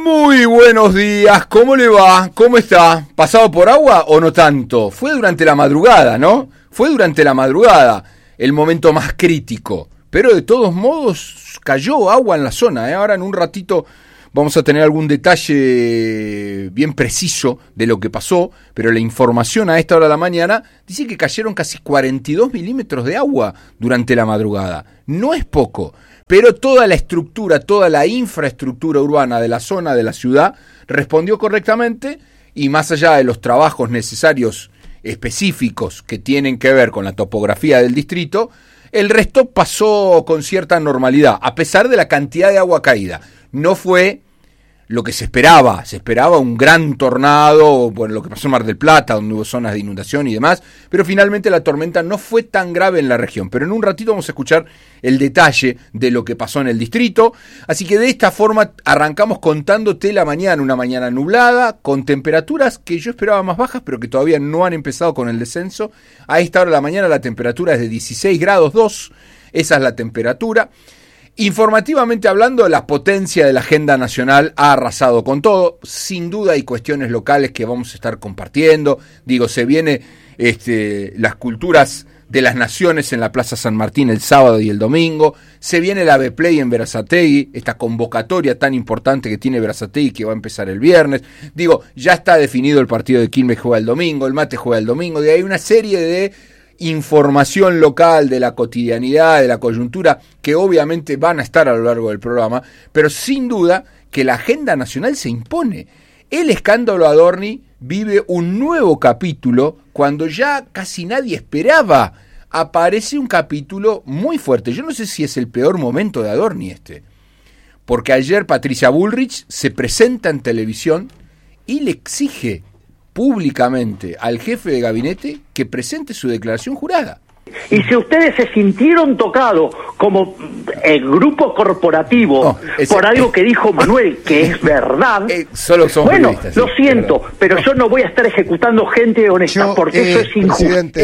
Muy buenos días, ¿cómo le va? ¿Cómo está? ¿Pasado por agua o no tanto? Fue durante la madrugada, ¿no? Fue durante la madrugada el momento más crítico, pero de todos modos cayó agua en la zona, ¿eh? Ahora en un ratito vamos a tener algún detalle bien preciso de lo que pasó, pero la información a esta hora de la mañana dice que cayeron casi 42 milímetros de agua durante la madrugada. No es poco, pero toda la estructura, toda la infraestructura urbana de la zona de la ciudad respondió correctamente, y más allá de los trabajos necesarios específicos que tienen que ver con la topografía del distrito, el resto pasó con cierta normalidad, a pesar de la cantidad de agua caída. No fue lo que se esperaba un gran tornado, bueno, lo que pasó en Mar del Plata, donde hubo zonas de inundación y demás, pero finalmente la tormenta no fue tan grave en la región. Pero en un ratito vamos a escuchar el detalle de lo que pasó en el distrito, así que de esta forma arrancamos contándote la mañana, una mañana nublada, con temperaturas que yo esperaba más bajas, pero que todavía no han empezado con el descenso. A esta hora de la mañana la temperatura es de 16 grados 2, esa es la temperatura. Informativamente hablando, la potencia de la agenda nacional ha arrasado con todo. Sin duda hay cuestiones locales que vamos a estar compartiendo. Digo, se viene las culturas de las naciones en la Plaza San Martín el sábado y el domingo. Se viene la B-Play en Berazategui, esta convocatoria tan importante que tiene Berazategui, que va a empezar el viernes. Digo, ya está definido el partido de Quilmes, juega el domingo, el Mate juega el domingo. Hay una serie de información local de la cotidianidad, de la coyuntura, que obviamente van a estar a lo largo del programa, pero sin duda que la agenda nacional se impone. El escándalo Adorni vive un nuevo capítulo cuando ya casi nadie esperaba. Aparece un capítulo muy fuerte. Yo no sé si es el peor momento de Adorni porque ayer Patricia Bullrich se presenta en televisión y le exige públicamente al jefe de gabinete que presente su declaración jurada. Y si ustedes se sintieron tocados como el grupo corporativo por algo que dijo Manuel, que es verdad, solo son bueno, periodistas, lo siento, pero yo no voy a estar ejecutando gente honesta, porque eso es injusto.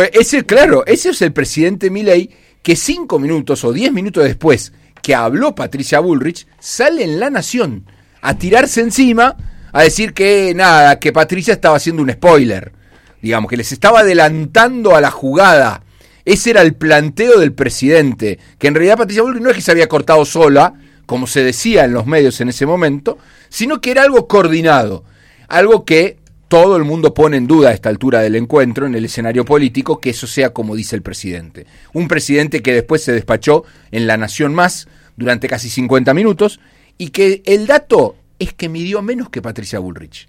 Ese es el presidente Milei, que 5 minutos o 10 minutos después que habló Patricia Bullrich, sale en La Nación a tirarse encima, a decir que nada, que Patricia estaba haciendo un spoiler, digamos, que les estaba adelantando a la jugada. Ese era el planteo del presidente, que en realidad Patricia Bullrich no es que se había cortado sola, como se decía en los medios en ese momento, sino que era algo coordinado, algo que todo el mundo pone en duda a esta altura del encuentro en el escenario político, que eso sea como dice el presidente. Un presidente que después se despachó en La Nación Más durante casi 50 minutos, y que el dato es que midió menos que Patricia Bullrich.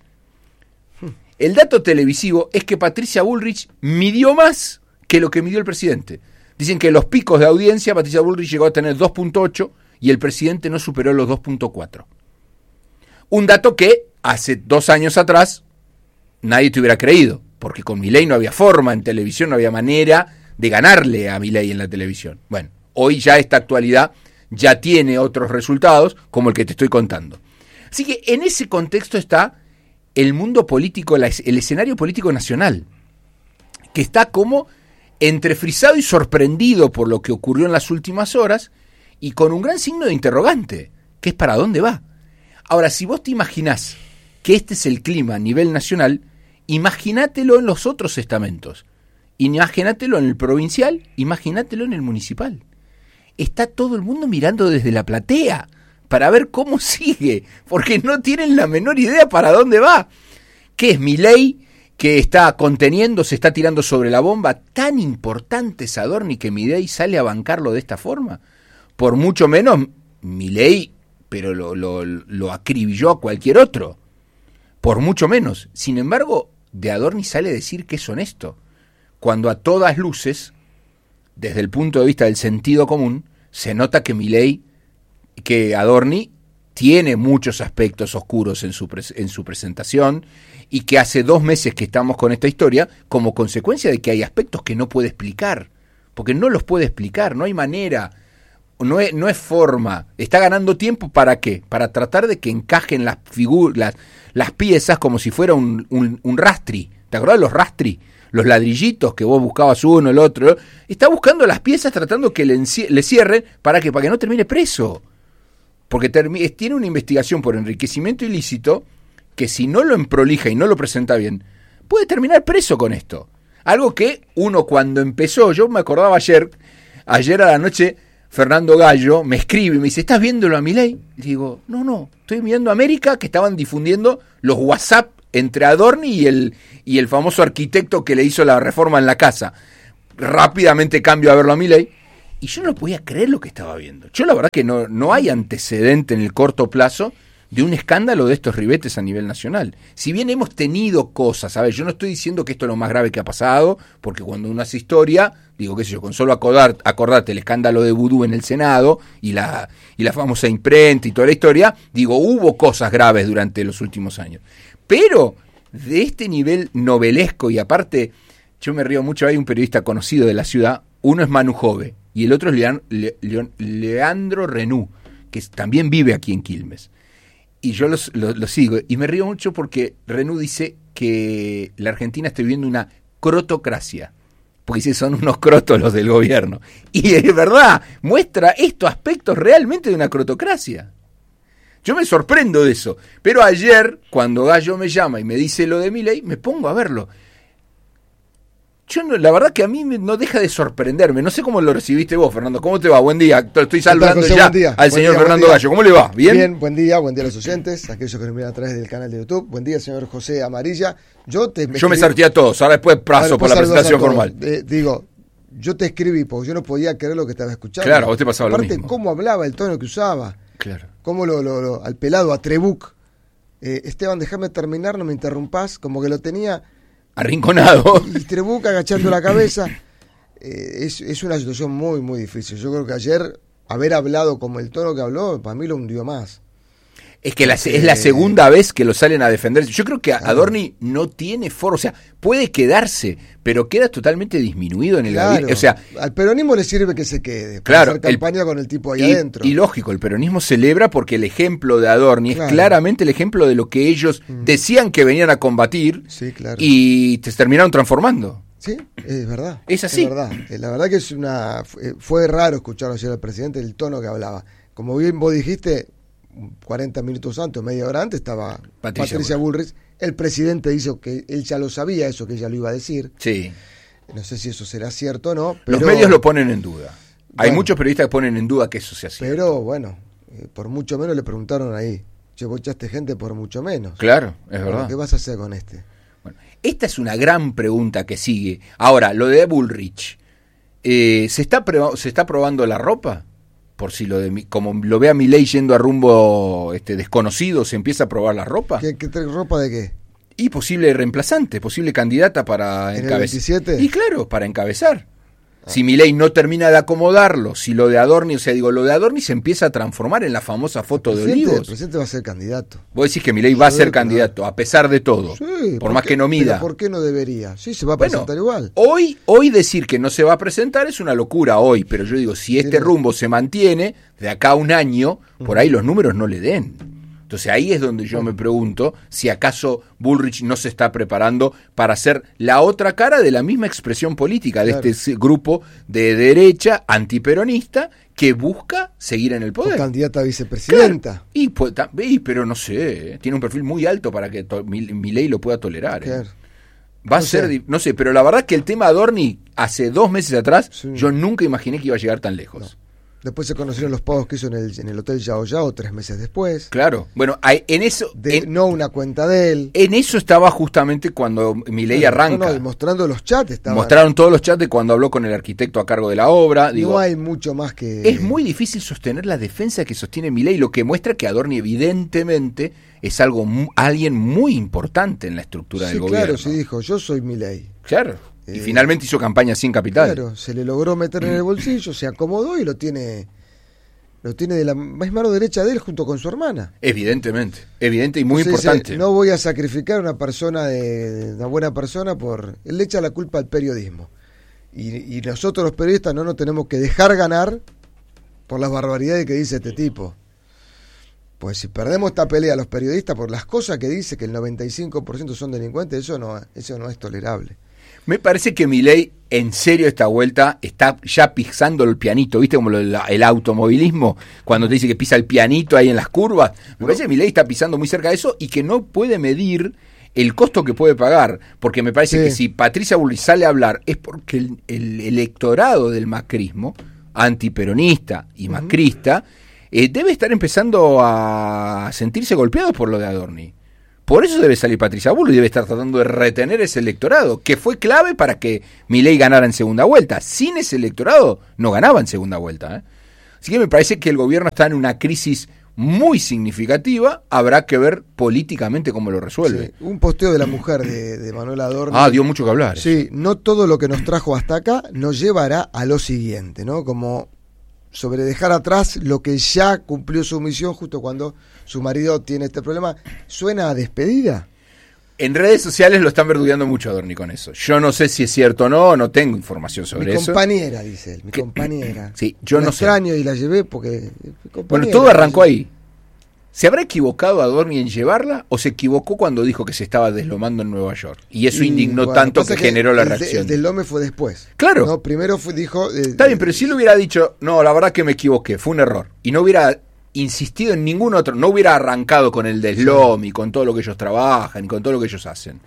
El dato televisivo es que Patricia Bullrich midió más que lo que midió el presidente. Dicen que los picos de audiencia Patricia Bullrich llegó a tener 2.8 y el presidente no superó los 2.4. Un dato que hace 2 años atrás nadie te hubiera creído, porque con Milei no había forma en televisión, no había manera de ganarle a Milei en la televisión. Bueno, hoy ya esta actualidad ya tiene otros resultados, como el que te estoy contando. Así que en ese contexto está el mundo político, el escenario político nacional, que está como entrefrisado y sorprendido por lo que ocurrió en las últimas horas, y con un gran signo de interrogante, que es para dónde va. Ahora, si vos te imaginás que este es el clima a nivel nacional, imagínatelo en los otros estamentos, imagínatelo en el provincial, imagínatelo en el municipal. Está todo el mundo mirando desde la platea para ver cómo sigue, porque no tienen la menor idea para dónde va. ¿Qué es Milei, que está conteniendo, se está tirando sobre la bomba? ¿Tan importante es Adorni que Milei sale a bancarlo de esta forma? Por mucho menos Milei, pero lo acribilló a cualquier otro. Por mucho menos. Sin embargo, de Adorni sale a decir que es honesto, cuando a todas luces, desde el punto de vista del sentido común, se nota que Adorni tiene muchos aspectos oscuros en su presentación, y que hace 2 meses que estamos con esta historia como consecuencia de que hay aspectos que no puede explicar, porque no los puede explicar, no hay manera, no es forma. Está ganando tiempo, ¿para qué? Para tratar de que encajen las piezas como si fuera un rastri. ¿Te acordás de los rastri? Los ladrillitos que vos buscabas uno, el otro. Está buscando las piezas tratando que le cierren para que no termine preso. porque tiene una investigación por enriquecimiento ilícito que si no lo emprolija y no lo presenta bien, puede terminar preso con esto. Algo que uno cuando empezó, yo me acordaba ayer a la noche, Fernando Gallo me escribe y me dice, ¿estás viéndolo a Milei? Y digo, no, estoy viendo a América, que estaban difundiendo los WhatsApp entre Adorni y el famoso arquitecto que le hizo la reforma en la casa. Rápidamente cambio a verlo a Milei, y yo no podía creer lo que estaba viendo. Yo la verdad que no hay antecedente en el corto plazo de un escándalo de estos ribetes a nivel nacional. Si bien hemos tenido cosas, ¿sabes? Yo no estoy diciendo que esto es lo más grave que ha pasado, porque cuando uno hace historia, digo, qué sé yo, con solo acordarte el escándalo de Vudú en el Senado y la famosa imprenta y toda la historia, digo, hubo cosas graves durante los últimos años. Pero de este nivel novelesco, y aparte, yo me río mucho, hay un periodista conocido de la ciudad, uno es Manu Jove y el otro es Leandro Renú, que también vive aquí en Quilmes. Y yo lo sigo, y me río mucho porque Renú dice que la Argentina está viviendo una crotocracia, porque dice son unos crotos los del gobierno. Y es verdad, muestra estos aspectos realmente de una crotocracia. Yo me sorprendo de eso, pero ayer, cuando Gallo me llama y me dice lo de Milei, me pongo a verlo. Yo la verdad que a mí no deja de sorprenderme. No sé cómo lo recibiste vos, Fernando. ¿Cómo te va? Buen día. Estoy saludando ya al señor Fernando Gallo. ¿Cómo le va? ¿Bien? Bien, buen día a los oyentes, aquellos que nos miran a través del canal de YouTube. Buen día, señor José Amarilla. Yo me sarté a todos, ahora después paso por la presentación formal. Yo te escribí porque yo no podía creer lo que estaba escuchando. Claro, a vos te pasaba lo mismo. Aparte, cómo hablaba, el tono que usaba. Claro. Cómo al pelado, a Trebuch. Esteban, déjame terminar, no me interrumpás. Como que lo tenía arrinconado. Y Trebuch agachando la cabeza. Es una situación muy, muy difícil. Yo creo que ayer haber hablado como el tono que habló, para mí lo hundió más. Es que es la segunda vez que lo salen a defender. Yo creo que Adorni no tiene foro, o sea, puede quedarse, pero queda totalmente disminuido en el gabinete. O sea, al peronismo le sirve que se quede, claro, hacer campaña con el tipo ahí adentro. Y lógico, el peronismo celebra porque el ejemplo de Adorni es claramente el ejemplo de lo que ellos decían que venían a combatir, y te terminaron transformando. Sí, es verdad. Es así. Es verdad. La verdad que fue raro escuchar ayer al presidente el tono que hablaba. Como bien vos dijiste, 40 minutos antes, media hora antes, estaba Patricia Bullrich. El presidente dijo que él ya lo sabía, eso que ella lo iba a decir. Sí. No sé si eso será cierto o no. Pero, los medios lo ponen en duda. Hay muchos periodistas que ponen en duda que eso sea cierto. Pero bueno, por mucho menos le preguntaron ahí. Che, vos echaste gente por mucho menos. Claro, es verdad. ¿Qué vas a hacer con este? Bueno, esta es una gran pregunta que sigue. Ahora, lo de Bullrich, ¿se está probando la ropa? Por si como lo ve a Milei yendo a rumbo desconocido, ¿se empieza a probar la ropa? ¿Qué ropa de qué? Y posible reemplazante, posible candidata para encabezar. Y claro, para encabezar. Si Milei no termina de acomodarlo, si lo de Adorni, lo de Adorni se empieza a transformar en la famosa foto de Olivos. El presidente va a ser candidato. Vos decís que Milei va a ser candidato, a pesar de todo, sí, por más que no mida. ¿Pero por qué no debería? Sí, se va a presentar igual. Hoy decir que no se va a presentar es una locura hoy, pero yo digo, si este rumbo se mantiene, de acá a un año, por ahí los números no le den. Entonces ahí es donde yo me pregunto si acaso Bullrich no se está preparando para ser la otra cara de la misma expresión política de este grupo de derecha antiperonista que busca seguir en el poder. O candidata a vicepresidenta. Claro. Pero no sé, tiene un perfil muy alto para que Milei lo pueda tolerar. Claro. Va a ser, no sé, pero la verdad que el tema Adorni hace 2 meses atrás yo nunca imaginé que iba a llegar tan lejos. No. Después se conocieron los pagos que hizo en el Hotel Yao Yao 3 meses después. Claro, bueno, en eso... no una cuenta de él. En eso estaba justamente cuando Milei arranca. Y mostrando los chats. Mostraron todos los chats de cuando habló con el arquitecto a cargo de la obra. No hay mucho más que... Es muy difícil sostener la defensa que sostiene Milei, lo que muestra que Adorni evidentemente es alguien muy importante en la estructura del gobierno. Claro, sí dijo, yo soy Milei. Claro. Y finalmente hizo campaña sin capital. Claro, se le logró meter en el bolsillo, se acomodó y lo tiene de la mano derecha de él junto con su hermana. Evidente y muy importante. Dice, no voy a sacrificar a una buena persona él le echa la culpa al periodismo. Y nosotros los periodistas no nos tenemos que dejar ganar por las barbaridades que dice este tipo. Pues si perdemos esta pelea los periodistas por las cosas que dice, que el 95% son delincuentes, eso no es tolerable. Me parece que Milei, en serio, esta vuelta está ya pisando el pianito, ¿viste? Como el automovilismo, cuando te dice que pisa el pianito ahí en las curvas. Me parece que Milei está pisando muy cerca de eso y que no puede medir el costo que puede pagar, porque me parece que si Patricia Bullrich sale a hablar es porque el electorado del macrismo, antiperonista y macrista, debe estar empezando a sentirse golpeados por lo de Adorni. Por eso debe salir Patricia Bullrich y debe estar tratando de retener ese electorado, que fue clave para que Milei ganara en segunda vuelta. Sin ese electorado no ganaba en segunda vuelta. Así que me parece que el gobierno está en una crisis muy significativa. Habrá que ver políticamente cómo lo resuelve. Sí, un posteo de la mujer de Manuel Adorni. Dio mucho que hablar. Sí, no todo lo que nos trajo hasta acá nos llevará a lo siguiente, ¿no? Como sobre dejar atrás lo que ya cumplió su misión justo cuando su marido tiene este problema. ¿Suena a despedida? En redes sociales lo están verdugueando mucho a Adorni con eso. Yo no sé si es cierto o no tengo información sobre eso. Mi compañera, dice él, compañera. Sí, yo no sé. Extraño y la llevé porque... Bueno, todo arrancó ahí. ¿Se habrá equivocado Adorni en llevarla o se equivocó cuando dijo que se estaba deslomando en Nueva York? Y eso indignó tanto que generó la reacción. El deslome fue después. Claro. No, primero dijo... Está bien, pero si le hubiera dicho, no, la verdad que me equivoqué, fue un error. Y no hubiera insistido en ningún otro, no hubiera arrancado con el deslome y con todo lo que ellos trabajan y con todo lo que ellos hacen.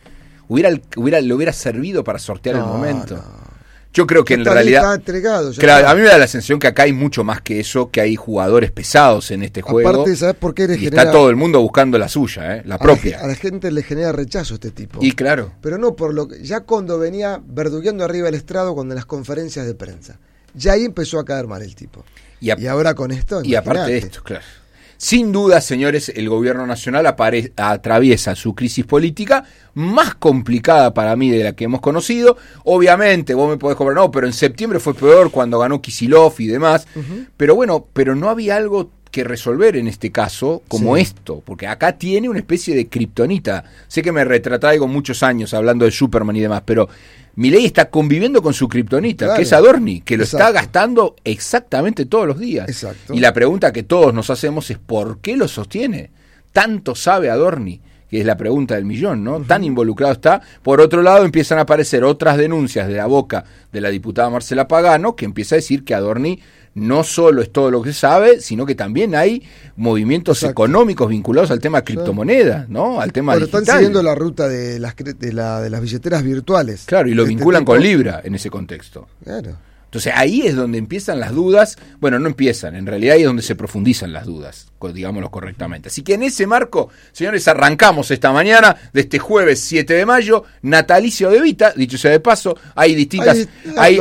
Le hubiera servido para sortear el momento. No. Yo creo que en realidad... Está entregado, claro, a mí me da la sensación que acá hay mucho más que eso, que hay jugadores pesados en este juego. Aparte, ¿sabes por qué está todo el mundo buscando la suya, la propia. A la gente le genera rechazo este tipo. Y claro. Pero no por lo que... Ya cuando venía verdugueando arriba del estrado, cuando en las conferencias de prensa. Ya ahí empezó a caer mal el tipo. Y ahora con esto... Y aparte de esto, claro. Sin duda, señores, el gobierno nacional atraviesa su crisis política más complicada para mí de la que hemos conocido. Obviamente, vos me podés cobrar, no, pero en septiembre fue peor cuando ganó Kicillof y demás. Pero bueno, pero no había algo que resolver en este caso como esto, porque acá tiene una especie de kriptonita. Sé que me retraigo muchos años hablando de Superman y demás, pero Milei está conviviendo con su kriptonita, claro, que es Adorni, que lo está gastando exactamente todos los días. Exacto. Y la pregunta que todos nos hacemos es ¿por qué lo sostiene? ¿Tanto sabe Adorni? Que es la pregunta del millón, ¿no? Tan involucrado está. Por otro lado, empiezan a aparecer otras denuncias de la boca de la diputada Marcela Pagano, que empieza a decir que Adorni no solo es todo lo que se sabe, sino que también hay movimientos económicos vinculados al tema de criptomonedas, ¿no? Al tema digital. Están siguiendo la ruta de las billeteras virtuales. Claro, y lo vinculan con Libra en ese contexto. Claro. Entonces ahí es donde empiezan las dudas, bueno, no empiezan, en realidad ahí es donde se profundizan las dudas, digámoslo correctamente. Así que en ese marco, señores, arrancamos esta mañana de este jueves 7 de mayo, natalicio de Evita, dicho sea de paso, hay distintas,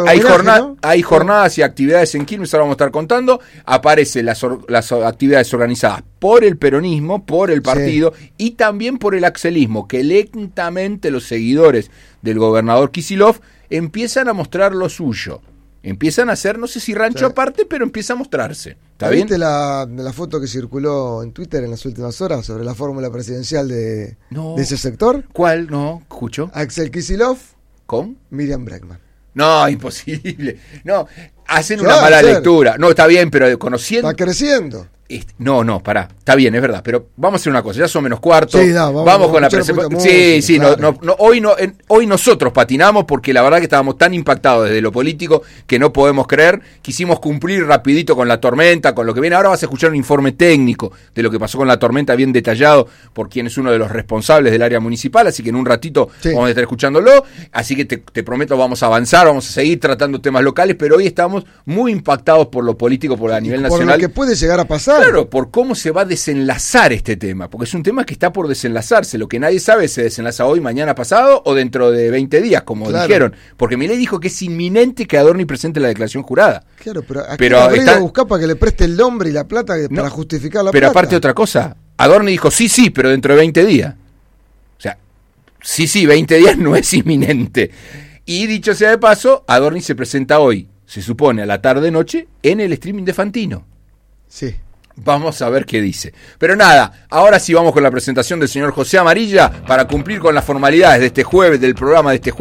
hay jornadas y actividades en Quilmes, ahora vamos a estar contando, aparecen las actividades organizadas por el peronismo, por el partido y también por el axelismo, que lentamente los seguidores del gobernador Kicillof empiezan a mostrar lo suyo. Empiezan a hacer, no sé si rancho aparte, pero empieza a mostrarse. ¿Está bien? ¿Viste la foto que circuló en Twitter en las últimas horas sobre la fórmula presidencial de ese sector? ¿Cuál? No, escucho. Axel Kicillof con Miriam Bregman. No, imposible. No, hacen una mala lectura. No, está bien, pero conociendo... Está creciendo. No, pará, está bien, es verdad, pero vamos a hacer una cosa, ya son menos cuarto, sí, vamos con la presentación. Sí, claro. Hoy nosotros patinamos porque la verdad que estábamos tan impactados desde lo político que no podemos creer, quisimos cumplir rapidito con la tormenta, con lo que viene. Ahora vas a escuchar un informe técnico de lo que pasó con la tormenta, bien detallado por quien es uno de los responsables del área municipal, así que en un ratito vamos a estar escuchándolo, así que te prometo vamos a avanzar, vamos a seguir tratando temas locales, pero hoy estamos muy impactados por lo político, por a nivel nacional. Por lo que puede llegar a pasar. Claro, por cómo se va a desenlazar este tema, porque es un tema que está por desenlazarse. Lo que nadie sabe es si se desenlaza hoy, mañana pasado o dentro de 20 días, como dijeron. Porque Milei dijo que es inminente que Adorni presente la declaración jurada. Claro, pero a buscar para que le preste el nombre y la plata para justificar la plata. Pero aparte otra cosa, Adorni dijo sí, pero dentro de 20 días. O sea, sí, 20 días no es inminente. Y dicho sea de paso, Adorni se presenta hoy, se supone a la tarde-noche, en el streaming de Fantino. Sí. Vamos a ver qué dice. Pero nada, ahora sí vamos con la presentación del señor José Amarilla para cumplir con las formalidades de este jueves, del programa de este jueves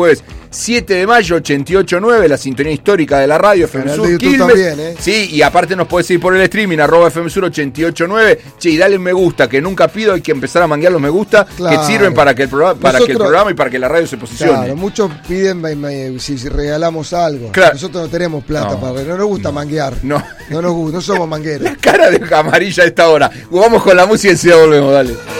7 de mayo, 88.9, la sintonía histórica de la radio, FM Sur Quilmes. También, Sí, y aparte nos podés seguir por el streaming, @FM Sur 88.9. Che, y dale un me gusta, que nunca pido, hay que empezar a manguear los me gusta, claro, que sirven para que el programa y para que la radio se posicione. Claro, muchos piden si regalamos algo. Claro. Nosotros no tenemos plata para no nos gusta manguear. No nos gusta, no somos mangueros. La cara de amarilla a esta hora. Vamos con la música y enseguida volvemos, dale.